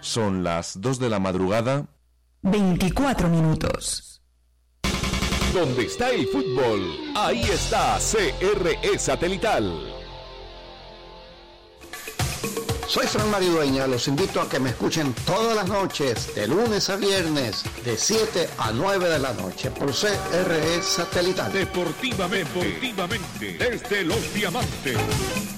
Son las 2 de la madrugada. 24 minutos. Donde está el fútbol, ahí está CRE Satelital. Soy Fran Maridueña, los invito a que me escuchen todas las noches, de lunes a viernes, de 7 a 9 de la noche, por CRE Satelital. Deportivamente, desde Los Diamantes.